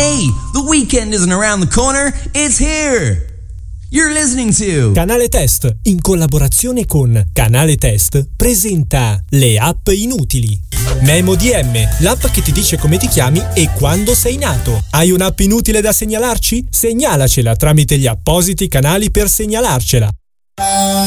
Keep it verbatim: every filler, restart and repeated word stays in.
Hey, the weekend isn't around the corner, it's here! You're listening to Canale Test, in collaborazione con Canale Test, presenta le app inutili. Memo D M, l'app che ti dice come ti chiami e quando sei nato. Hai un'app inutile da segnalarci? Segnalacela tramite gli appositi canali per segnalarcela.